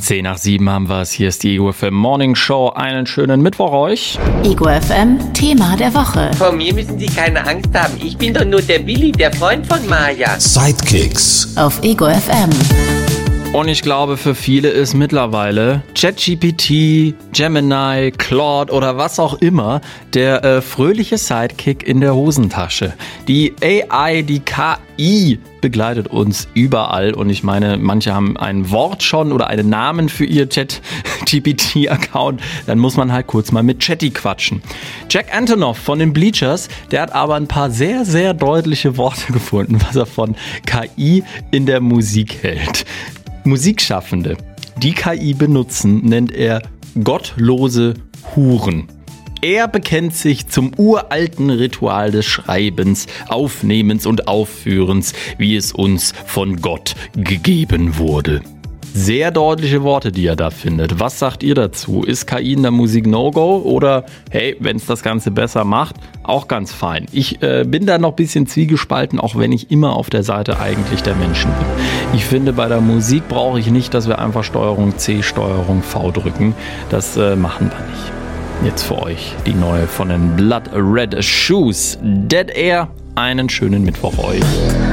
10 nach 7 haben wir es. Hier ist die Ego FM Morning Show. Einen schönen Mittwoch euch. Ego FM Thema der Woche. Vor mir müssen Sie keine Angst haben. Ich bin doch nur der Willi, der Freund von Maja. Sidekicks Auf Ego FM. Und ich glaube, für viele ist mittlerweile ChatGPT, Gemini, Claude oder was auch immer der fröhliche Sidekick in der Hosentasche. Die AI, die KI begleitet uns überall. Und ich meine, manche haben ein Wort schon oder einen Namen für ihr ChatGPT-Account. Dann muss man halt kurz mal mit Chatty quatschen. Jack Antonoff von den Bleachers, der hat aber ein paar sehr, sehr deutliche Worte gefunden, was er von KI in der Musik hält. Musikschaffende, die KI benutzen, nennt er gottlose Huren. Er bekennt sich zum uralten Ritual des Schreibens, Aufnehmens und Aufführens, wie es uns von Gott gegeben wurde. Sehr deutliche Worte, die er da findet. Was sagt ihr dazu? Ist KI in der Musik No-Go oder hey, wenn es das Ganze besser macht, auch ganz fein. Ich bin da noch ein bisschen zwiegespalten, auch wenn ich immer auf der Seite eigentlich der Menschen bin. Ich finde, bei der Musik brauche ich nicht, dass wir einfach Steuerung C, Steuerung V drücken. Das machen wir nicht. Jetzt für euch die neue von den Blood Red Shoes. Dead Air. Einen schönen Mittwoch euch.